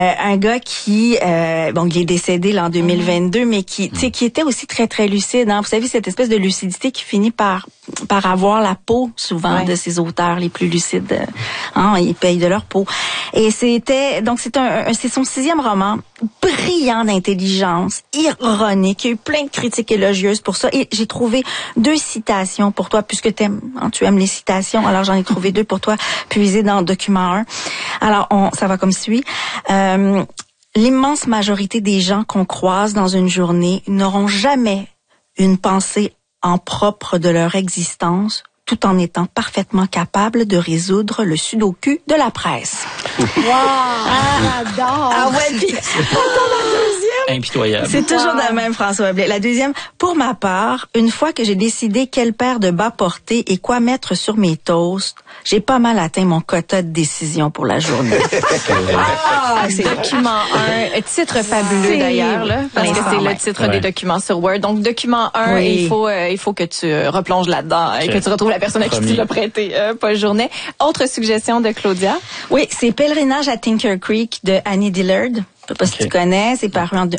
Un gars qui, il est décédé là, en 2022, mais qui était aussi très, très lucide. Hein. Vous savez, cette espèce de lucidité qui finit par avoir la peau, souvent, de ces auteurs les plus lucides. Ils payent de leur peau. Et c'est son 6e roman, brillant d'intelligence, ironique. Il y a eu plein de critiques élogieuses pour ça. Et j'ai trouvé 2 citations pour toi, puisque tu aimes les citations. Alors, j'en ai trouvé 2 pour toi, puisées dans document 1. Alors, ça va comme suit. L'immense majorité des gens qu'on croise dans une journée n'auront jamais une pensée en propre de leur existence, tout en étant parfaitement capables de résoudre le sudoku de la presse. Wow! J'adore! Ah ouais, puis impitoyable. C'est toujours la même, François Blais. La deuxième, pour ma part, une fois que j'ai décidé quelle paire de bas porter et quoi mettre sur mes toasts, j'ai pas mal atteint mon quota de décision pour la journée. C'est document 1, titre fabuleux d'ailleurs, là, parce que c'est le titre des documents sur Word. Donc, document 1, il faut que tu replonges là-dedans et que tu retrouves la personne à qui tu l'as prêté, Paul Journet. Autre suggestion de Claudia? Oui, c'est Pèlerinage à Tinker Creek de Annie Dillard. Je sais pas si tu connais, c'est paru en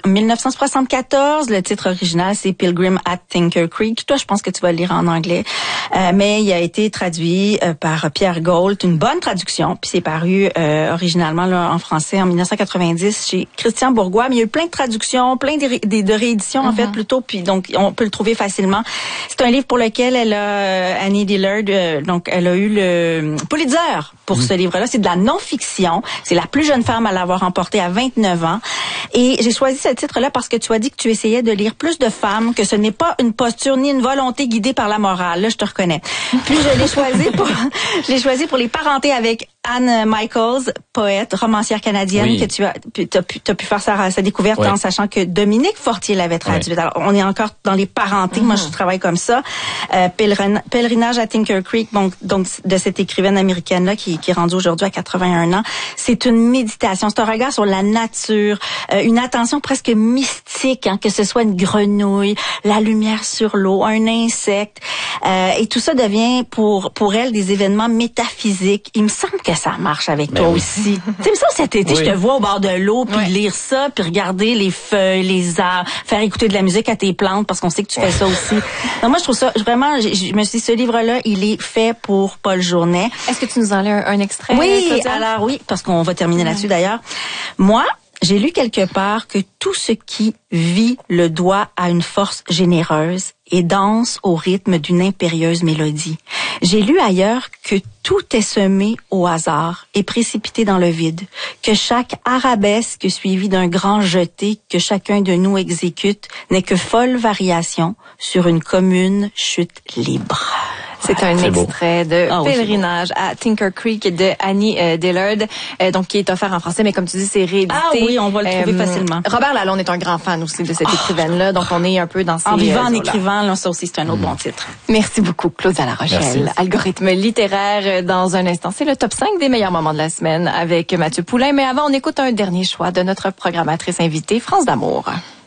1974. Le titre original, c'est Pilgrim at Tinker Creek. Toi, je pense que tu vas le lire en anglais. Mais il a été traduit par Pierre Gault, une bonne traduction. Puis c'est paru originalement là, en français en 1990 chez Christian Bourgois. Mais il y a eu plein de traductions, plein de rééditions en fait plutôt. Puis donc, on peut le trouver facilement. C'est un livre pour lequel Annie Dillard, elle a eu le Pulitzer pour ce livre-là. C'est de la non-fiction. C'est la plus jeune femme à l'avoir remporté à 29 ans. Et j'ai choisi ce titre-là parce que tu as dit que tu essayais de lire plus de femmes, que ce n'est pas une posture ni une volonté guidée par la morale. Là, je te reconnais. Puis je l'ai choisi pour les parentés avec Anne Michaels, poète, romancière canadienne, que tu as pu faire sa découverte en sachant que Dominique Fortier l'avait traduite. Alors, on est encore dans les parentés. Moi, je travaille comme ça. Pèlerinage à Tinker Creek, donc de cette écrivaine américaine-là qui est rendue aujourd'hui à 81 ans. C'est une méditation. C'est un regard sur la nature, une attention presque mystique, que ce soit une grenouille, la lumière sur l'eau, un insecte. Et tout ça devient pour elle des événements métaphysiques. Il me semble que ça marche avec toi aussi. Tu sais, ça, cet été, je te vois au bord de l'eau, puis lire ça, puis regarder les feuilles, les arbres, faire écouter de la musique à tes plantes, parce qu'on sait que tu fais ça aussi. Donc moi, je trouve ça, vraiment, je me suis dit, ce livre-là, il est fait pour Paul Journet. Est-ce que tu nous en lis un extrait? Oui, Claudia? alors oui, parce qu'on va terminer là-dessus d'ailleurs. Moi, j'ai lu quelque part que tout ce qui vit le doit à une force généreuse et danse au rythme d'une impérieuse mélodie. J'ai lu ailleurs que tout est semé au hasard et précipité dans le vide, que chaque arabesque suivie d'un grand jeté que chacun de nous exécute n'est que folle variation sur une commune chute libre. C'est un extrait de Pèlerinage à Tinker Creek de Annie Dillard, donc qui est offert en français, mais comme tu dis, c'est réédité. Ah oui, on va le trouver facilement. Robert Lalonde est un grand fan aussi de cette écrivaine-là, donc on est un peu dans ces... En vivant, en écrivant, là, ça aussi, c'est un autre bon titre. Merci beaucoup, Claudia La Rochelle. Merci. Algorithme littéraire, dans un instant, c'est le top 5 des meilleurs moments de la semaine avec Mathieu Poulain, mais avant, on écoute un dernier choix de notre programmatrice invitée, France d'Amour.